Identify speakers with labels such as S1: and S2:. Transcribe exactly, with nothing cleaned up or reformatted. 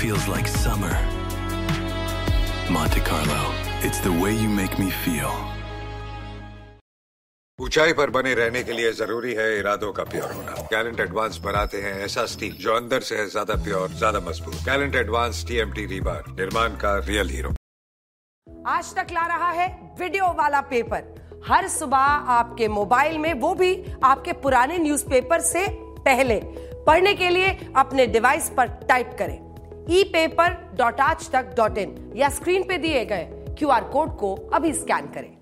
S1: feels like summer. Monte Carlo, it's the way you make me feel.
S2: ऊंचाई पर बने रहने के लिए जरूरी है इरादों का प्योर होना। गैलेंट एडवांस बनाते हैं ऐसा स्टील जो अंदर से है ज्यादा प्योर, ज्यादा मजबूत। गैलेंट एडवांस टीएमटी रीबार, निर्माण का रियल हीरो।
S3: आज तक ला रहा है वीडियो वाला पेपर हर सुबह आपके मोबाइल में, वो भी आपके पुराने न्यूज़पेपर से पहले। पढ़ने के लिए अपने डिवाइस पर टाइप करें ई पेपर डॉट आज तक डॉट इन या स्क्रीन पे दिए गए क्यूआर कोड को अभी स्कैन करें।